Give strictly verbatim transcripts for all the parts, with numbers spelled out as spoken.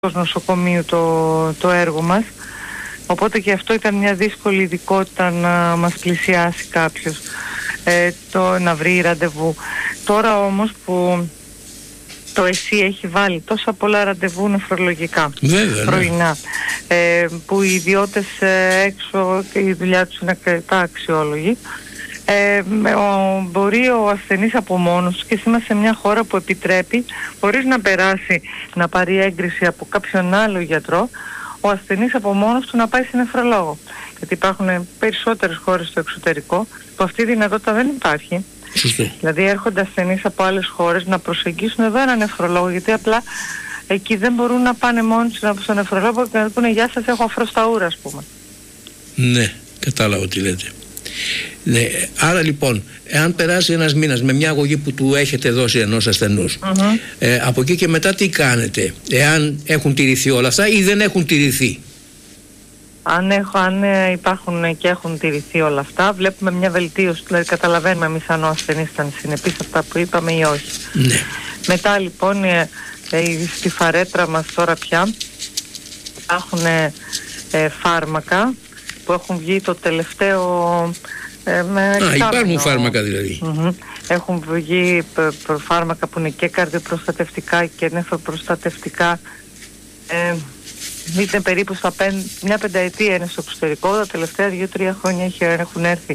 νοσοκομείου το, το έργο μας, οπότε και αυτό ήταν μια δύσκολη ειδικότητα να μας πλησιάσει κάποιος, ε, το να βρει ραντεβού. Τώρα όμως που το ΕΣΥ έχει βάλει τόσα πολλά ραντεβού νεφρολογικά, βέβαια, πρωινά, ναι. ε, που οι ιδιώτες ε, έξω και η δουλειά τους είναι αρκετά αξιόλογη, Ε, ο, μπορεί ο ασθενής από μόνος του, και είμαστε σε μια χώρα που επιτρέπει, χωρίς να περάσει να πάρει έγκριση από κάποιον άλλο γιατρό, ο ασθενής από μόνος του να πάει σε νεφρολόγο. Γιατί υπάρχουν περισσότερες χώρες στο εξωτερικό που αυτή η δυνατότητα δεν υπάρχει. Σωστή. Δηλαδή έρχονται ασθενείς από άλλες χώρες να προσεγγίσουν εδώ ένα νεφρολόγο, γιατί απλά εκεί δεν μπορούν να πάνε μόνοι τους στον νεφρολόγο και να πούνε «Γεια σας, έχω αφροσταούρα», ας πούμε. Ναι, κατάλαβα τι λέτε. Ναι, άρα λοιπόν, εάν περάσει ένας μήνας με μια αγωγή που του έχετε δώσει ενός ασθενούς, mm-hmm. ε, από εκεί και μετά τι κάνετε, εάν έχουν τηρηθεί όλα αυτά ή δεν έχουν τηρηθεί? Αν, έχω, αν ε, υπάρχουν και έχουν τηρηθεί όλα αυτά, βλέπουμε μια βελτίωση, δηλαδή καταλαβαίνουμε εμείς αν ο ασθενής ήταν συνεπής αυτά που είπαμε ή όχι. Ναι. Μετά λοιπόν ε, ε, στη φαρέτρα μας τώρα πια υπάρχουν ε, ε, φάρμακα που έχουν βγει το τελευταίο ε, με Α, υπάρχουν φάρμακα δηλαδή. Mm-hmm. Έχουν βγει π, π, φάρμακα που είναι και καρδιοπροστατευτικά και νεφροπροστατευτικά. Ε, είναι περίπου στα πεν, μια πενταετία είναι στο εξωτερικό, τα τελευταία δύο-τρία χρόνια έχουν έρθει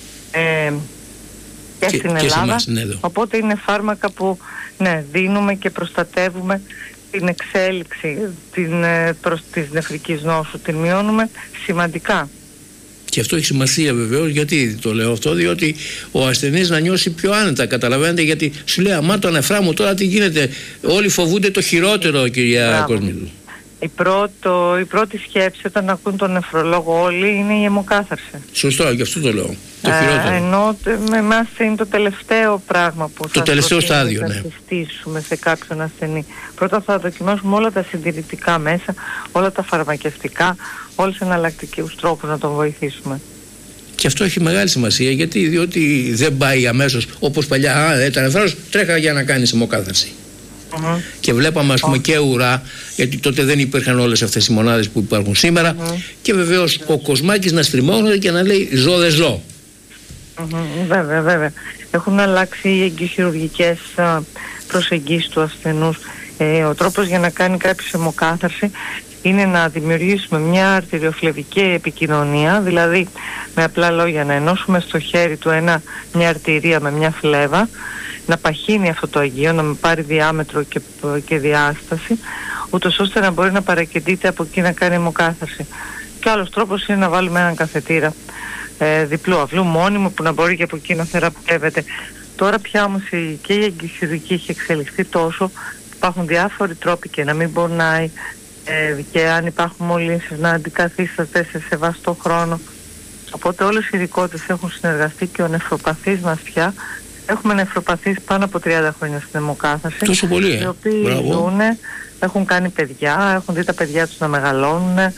ε, και, και στην Ελλάδα. Και ναι, οπότε είναι φάρμακα που ναι, δίνουμε και προστατεύουμε την εξέλιξη την, προς της νεφρικής νόσου, την μειώνουμε σημαντικά. Και αυτό έχει σημασία βεβαίως. Γιατί το λέω αυτό? Διότι ο ασθενής να νιώσει πιο άνετα, καταλαβαίνετε, γιατί σου λέει αμά το νεφρά μου τώρα τι γίνεται, όλοι φοβούνται το χειρότερο, κυρία Κοσμίδου. Η, πρώτο, η πρώτη σκέψη όταν ακούν τον νεφρολόγο όλοι είναι η αιμοκάθαρση. Σωστό, γι' αυτό το λέω. Το ε, χειρότερο. Ενώ με εμάς είναι το τελευταίο πράγμα που το θα τελευταίο στάδιο, ναι. συστήσουμε σε κάποιον ασθενή. Πρώτα θα δοκιμάσουμε όλα τα συντηρητικά μέσα, όλα τα φαρμακευτικά, όλους τους εναλλακτικούς τρόπους να τον βοηθήσουμε. Και αυτό έχει μεγάλη σημασία, γιατί διότι δεν πάει αμέσως όπως παλιά. Α, ήταν νεφρός, τρέχα για να κάνεις αιμοκάθαρση. Mm-hmm. Και βλέπαμε, ας πούμε, mm-hmm. και ουρά, γιατί τότε δεν υπήρχαν όλες αυτές οι μονάδες που υπάρχουν σήμερα. Mm-hmm. Και βεβαίως mm-hmm. ο Κοσμάκης να στριμώχνεται και να λέει ζω δεν ζω. Mm-hmm. Βέβαια, βέβαια. Έχουν αλλάξει οι εγκυχειρουργικές προσεγγίσεις του ασθενούς. Ε, ο τρόπος για να κάνει κάποιος αιμοκάθαρση είναι να δημιουργήσουμε μια αρτηριοφλεβική επικοινωνία, δηλαδή με απλά λόγια να ενώσουμε στο χέρι του ένα, μια αρτηρία με μια φλέβα, να παχύνει αυτό το αγείο, να με πάρει διάμετρο και, και διάσταση, ούτως ώστε να μπορεί να παρακεντείται από εκεί να κάνει αιμοκάθαρση. Και άλλος τρόπος είναι να βάλουμε έναν καθετήρα ε, διπλού αυλού μόνιμο που να μπορεί και από εκεί να θεραπεύεται. Τώρα πια όμως η, και η εγκυχειρουργική έχει εξελιχθεί τόσο, υπάρχουν διάφοροι τρόποι και να μην πονάει, ε, και αν υπάρχουν μολύνσεις να αντικαθίσταται σε σεβαστό χρόνο. Οπότε όλες οι ειδικότητες έχουν συνεργαστεί και ο νεφροπαθής μας πια. Έχουμε νεφροπαθείς πάνω από τριάντα χρόνια στην αιμοκάθαρση. Τόσο πολύ, ε. Οι οποίοι ζουν, έχουν κάνει παιδιά, έχουν δει τα παιδιά τους να μεγαλώνουν ε,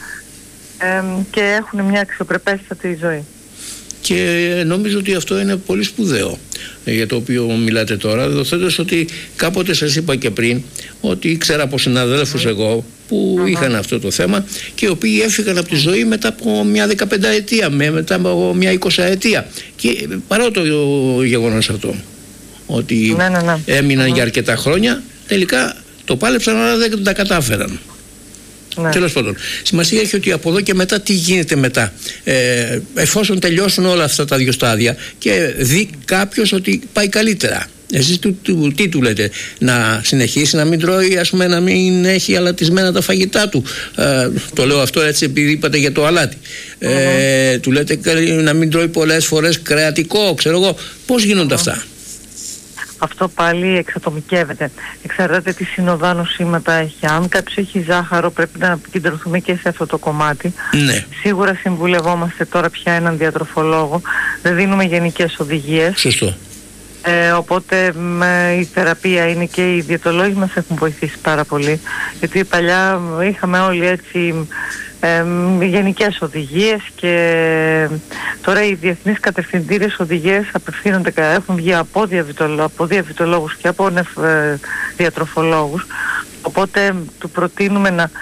και έχουν μια αξιοπρεπέστατη ζωή. Και νομίζω ότι αυτό είναι πολύ σπουδαίο για το οποίο μιλάτε τώρα, δεδοθέτως ότι κάποτε σας είπα και πριν ότι ήξερα από συναδέλφους mm. εγώ που mm-hmm. είχαν αυτό το θέμα και οι οποίοι έφυγαν από τη ζωή μετά από μια δεκαπενταετία, μετά από μια εικοσαετία, και παρά το γεγονός αυτό ότι ναι, ναι, ναι. έμειναν mm-hmm. για αρκετά χρόνια, τελικά το πάλεψαν αλλά δεν τα κατάφεραν. Ναι. Τέλος πάντων, σημασία έχει ότι από εδώ και μετά τι γίνεται μετά, ε, εφόσον τελειώσουν όλα αυτά τα δύο στάδια και δει κάποιος ότι πάει καλύτερα. Εσείς του, του, τι του λέτε? Να συνεχίσει να μην τρώει, ας πούμε, να μην έχει αλατισμένα τα φαγητά του? Ε, το λέω αυτό έτσι επειδή είπατε για το αλάτι. Ε, mm-hmm. Του λέτε να μην τρώει πολλές φορές κρεατικό, ξέρω εγώ. Πώς γίνονται mm-hmm. αυτά? Αυτό πάλι εξατομικεύεται. Εξαρτάται τι συνοδά νοσήματα έχει. Αν κάποιος έχει ζάχαρο, πρέπει να επικεντρωθούμε και σε αυτό το κομμάτι. Ναι. Σίγουρα συμβουλευόμαστε τώρα πια έναν διατροφολόγο. Δεν δίνουμε γενικές οδηγίες. Σωστό. Ε, οπότε με, η θεραπεία είναι και οι διαιτολόγοι μας έχουν βοηθήσει πάρα πολύ. Γιατί παλιά είχαμε όλοι έτσι ε, γενικές οδηγίες και τώρα οι διεθνείς κατευθυντήριες οδηγίες απευθύνονται, έχουν βγει από, διαβητολό, από διαβητολόγους και από νεφ, ε, διατροφολόγους Οπότε του προτείνουμε να